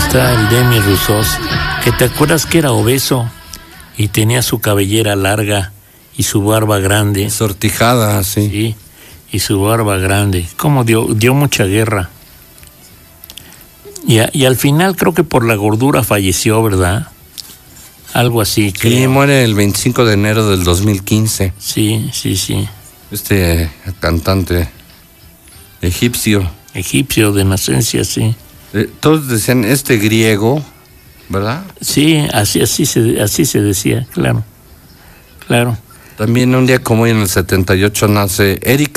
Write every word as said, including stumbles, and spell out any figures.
está el Demis Roussos, que te acuerdas que era obeso y tenía su cabellera larga y su barba grande. Sortijada, sí. Sí, y su barba grande. Como dio, dio mucha guerra. Y, a, y al final creo que por la gordura falleció, ¿verdad? Algo así. Sí, creo. muere el veinticinco de enero del dos mil quince. Sí, sí, sí. Este eh, cantante egipcio. Egipcio de nacencia, sí. Eh, todos decían este griego, ¿verdad? Sí, así, así, se, así se decía, claro. Claro. También un día como hoy en el setenta y ocho nace Erika